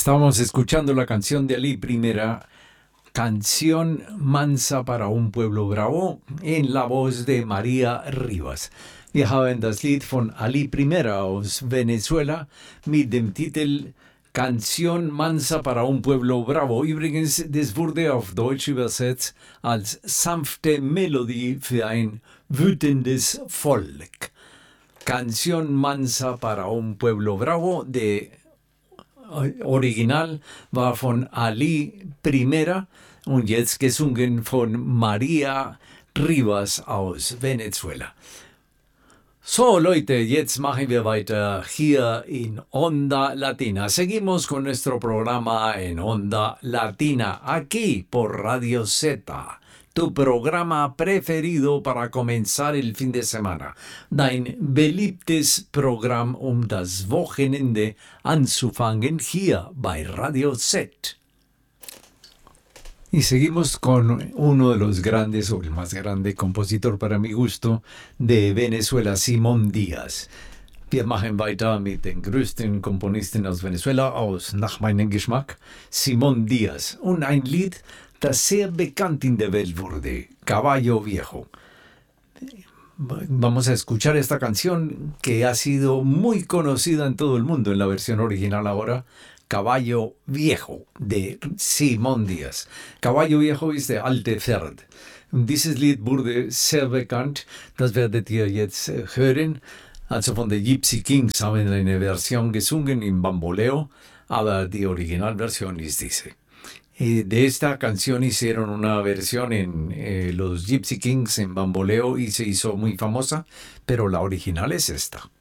Estábamos escuchando la canción de Ali Primera, Canción Mansa para un Pueblo Bravo, en la voz de María Rivas. Wir haben das Lied von Ali Primera aus Venezuela mit dem Titel Canción Mansa para un Pueblo Bravo. Übrigens, das wurde auf Deutsch übersetzt als sanfte Melodie für ein wütendes Volk. Canción Mansa para un Pueblo Bravo, de original war von Ali Primera und jetzt gesungen von María Rivas aus Venezuela. So, Leute, jetzt machen wir weiter hier in Onda Latina. Seguimos con nuestro programa en Onda Latina, aquí por Radio Z, tu programa preferido para comenzar el fin de semana. Dein beliebtes Programm, das Wochenende anzufangen, hier bei Radio Z. Y seguimos con uno de los grandes, o el más grande compositor para mi gusto, de Venezuela, Simón Díaz. Wir machen weiter mit den größten Komponisten aus Venezuela, nach meinem Geschmack, Simón Díaz. Und ein Lied, das sehr bekannt in der Welt wurde, Caballo Viejo. Vamos a escuchar esta canción que ha sido muy conocida en todo el mundo, en la versión original ahora, Caballo Viejo, de Simón Díaz. Caballo Viejo ist der alte Pferd. Und dieses Lied wurde sehr bekannt, das werdet ihr jetzt hören. Also von den Gypsy Kings haben eine Version gesungen in Bamboleo, aber die Originalversion ist diese. De esta canción hicieron una versión en los Gypsy Kings en Bamboleo y se hizo muy famosa, pero la original es esta.